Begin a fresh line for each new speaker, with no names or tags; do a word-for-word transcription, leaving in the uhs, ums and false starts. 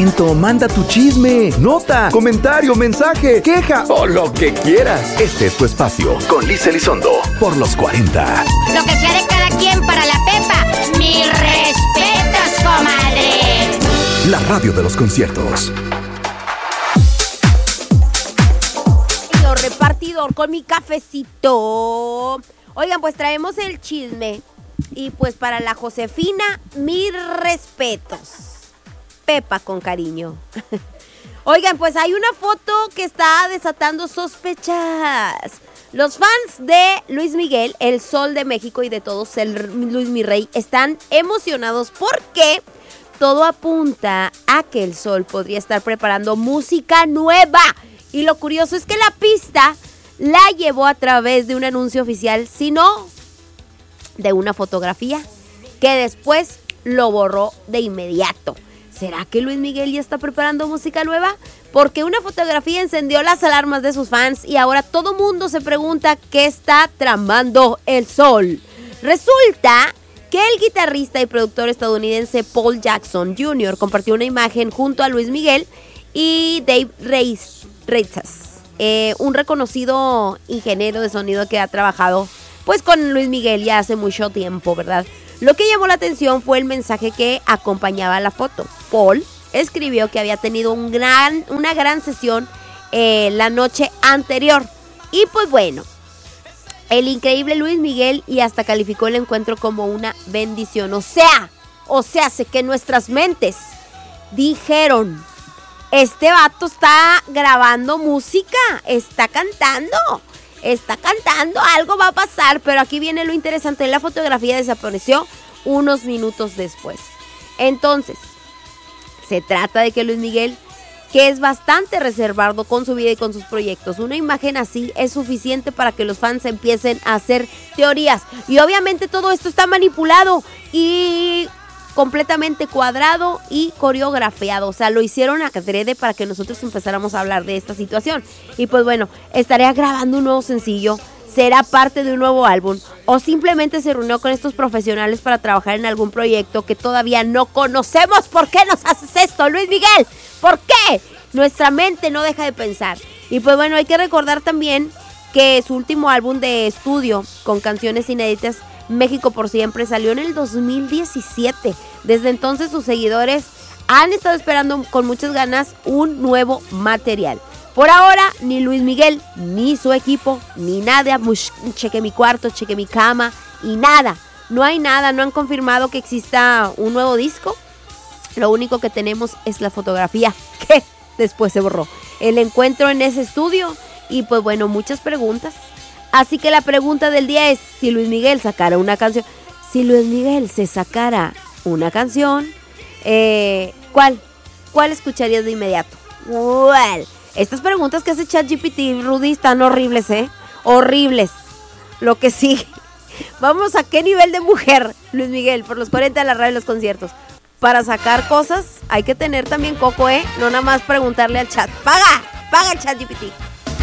momento, manda tu chisme, nota, comentario, mensaje, queja o lo que quieras. Este es tu espacio con Liz Elizondo por los cuarenta.
Lo que sea de cada quien para la Pepa. Mis respetos, comadre.
La radio de los conciertos.
Señor repartidor, con mi cafecito. Oigan, pues traemos el chisme. Y pues para la Josefina, mis respetos. Pepa con cariño. Oigan, pues hay una foto que está desatando sospechas. Los fans de Luis Miguel, el Sol de México y de todos, el Luis Mi Rey, están emocionados porque todo apunta a que el Sol podría estar preparando música nueva. Y lo curioso es que la pista la llevó a través de un anuncio oficial, sino de una fotografía que después lo borró de inmediato. ¿Será que Luis Miguel ya está preparando música nueva? Porque una fotografía encendió las alarmas de sus fans y ahora todo mundo se pregunta qué está tramando el Sol. Resulta que el guitarrista y productor estadounidense Paul Jackson junior compartió una imagen junto a Luis Miguel y Dave Reitzas, eh, un reconocido ingeniero de sonido que ha trabajado pues con Luis Miguel ya hace mucho tiempo, ¿verdad? Lo que llamó la atención fue el mensaje que acompañaba la foto. Paul escribió que había tenido un gran, una gran sesión eh, la noche anterior. Y pues bueno, el increíble Luis Miguel y hasta calificó el encuentro como una bendición. O sea, o sea, sé que nuestras mentes dijeron, este vato está grabando música, está cantando. Está cantando, algo va a pasar, pero aquí viene lo interesante, la fotografía desapareció unos minutos después. Entonces, se trata de que Luis Miguel, que es bastante reservado con su vida y con sus proyectos, una imagen así es suficiente para que los fans empiecen a hacer teorías. Y obviamente todo esto está manipulado y completamente cuadrado y coreografiado, o sea, lo hicieron a adrede para que nosotros empezáramos a hablar de esta situación. Y pues bueno, estaría grabando un nuevo sencillo, será parte de un nuevo álbum o simplemente se reunió con estos profesionales para trabajar en algún proyecto que todavía no conocemos. ¿Por qué nos haces esto, Luis Miguel? ¿Por qué? Nuestra mente no deja de pensar. Y pues bueno, hay que recordar también que su último álbum de estudio con canciones inéditas, México por Siempre, salió en el dos mil diecisiete. Desde entonces sus seguidores han estado esperando con muchas ganas un nuevo material. Por ahora, ni Luis Miguel, ni su equipo, ni nada, cheque mi cuarto, cheque mi cama, y nada. No hay nada, no han confirmado que exista un nuevo disco. Lo único que tenemos es la fotografía, que después se borró. El encuentro en ese estudio, y pues bueno, muchas preguntas. Así que la pregunta del día es, si Luis Miguel sacara una canción, si Luis Miguel se sacara una canción, eh, ¿cuál? ¿Cuál escucharías de inmediato? ¿Cuál? Estas preguntas que hace ChatGPT, Rudy, están horribles, ¿eh? Horribles. Lo que sigue. Vamos a qué nivel de mujer, Luis Miguel, por los cuarenta de la radio de los conciertos. Para sacar cosas hay que tener también coco, ¿eh? No nada más preguntarle al chat. ¡Paga! ¡Paga, ChatGPT!